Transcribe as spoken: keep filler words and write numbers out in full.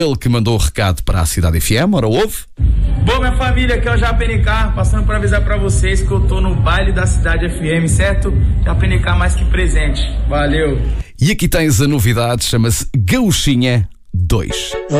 Ele que mandou o recado para a Cidade F M, ora ouve. Bom, minha família, aqui é o Japenicá, passando para avisar para vocês que eu tô no baile da Cidade F M, certo? Japenicá mais que presente. Valeu. E aqui tens a novidade, chama-se Gauchinha dois.